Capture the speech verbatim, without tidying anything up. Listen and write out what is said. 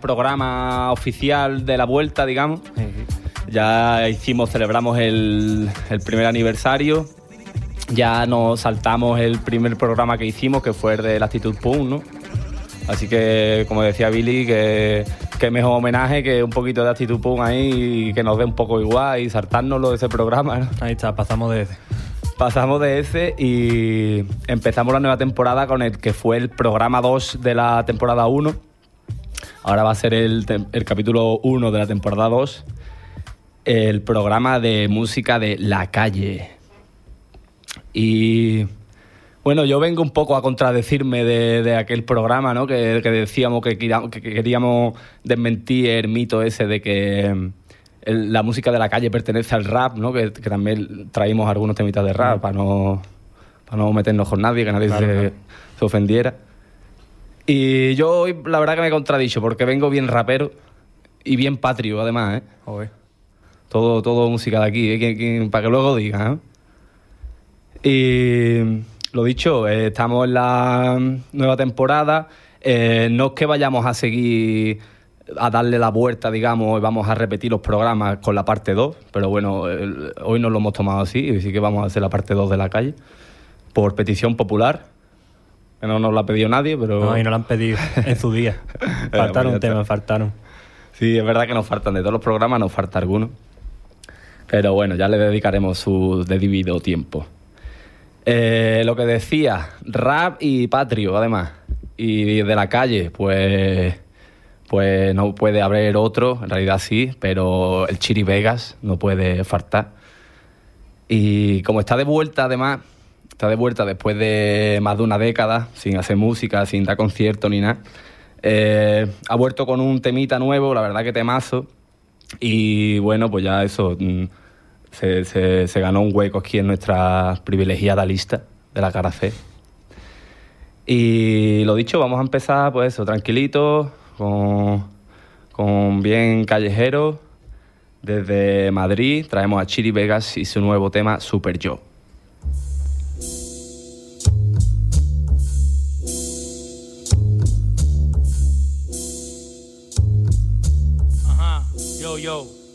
programa oficial de la vuelta, digamos. Uh-huh. Ya hicimos, celebramos el, el primer aniversario. Ya nos saltamos el primer programa que hicimos, que fue el de la Actitud Punk, ¿no? Así que, como decía Billy, que, que mejor homenaje que un poquito de Actitud Punk ahí y que nos dé un poco igual y saltárnoslo de ese programa, ¿no? Ahí está, pasamos de ese. Pasamos de ese y empezamos la nueva temporada con el que fue el programa dos de la temporada uno. Ahora va a ser el, el capítulo uno de la temporada dos, el programa de música de la calle. Y bueno, yo vengo un poco a contradecirme de, de aquel programa, ¿no? Que, que decíamos que, que queríamos desmentir el mito ese de que el, la música de la calle pertenece al rap, ¿no? Que, que también traímos algunos temitas de rap para no, para no meternos con nadie, que nadie claro, se, claro. se ofendiera. Y yo hoy la verdad que me he contradicho porque vengo bien rapero y bien patrio además, ¿eh? Joder. Todo, todo música de aquí, ¿eh? que, que, para que luego digan, ¿eh? Y lo dicho, eh, estamos en la nueva temporada. Eh, no es que vayamos a seguir a darle la vuelta, digamos, y vamos a repetir los programas con la parte dos, pero bueno, el, hoy nos lo hemos tomado así y sí que vamos a hacer la parte dos de la calle por petición popular, que no nos la ha pedido nadie, pero... No, y no la han pedido en su día. Faltaron pues temas, faltaron. Sí, es verdad que nos faltan, de todos los programas nos falta alguno, pero bueno, ya le dedicaremos su debido tiempo. Eh, lo que decía, rap y patrio, además. Y de la calle, pues, pues no puede haber otro, en realidad sí, pero el Chiri Vegas no puede faltar. Y como está de vuelta, además, está de vuelta después de más de una década, sin hacer música, sin dar conciertos ni nada, eh, ha vuelto con un temita nuevo, la verdad que temazo. Y bueno, pues ya eso... Se, se, se ganó un hueco aquí en nuestra privilegiada lista de la cara C. Y lo dicho, vamos a empezar pues eso, tranquilito, con, con bien callejero. Desde Madrid traemos a Chiri Vegas y su nuevo tema, Super Yo. Ajá, yo, yo.